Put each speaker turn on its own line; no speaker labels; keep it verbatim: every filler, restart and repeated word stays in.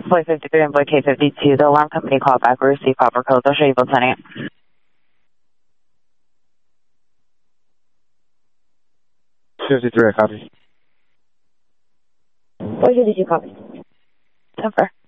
Flight fifty-three and Boy K fifty-two, the alarm company call back or receive proper code. They'll show you both sending it.
fifty-three, I copy.
Boy fifty-two, copy.
Ten four.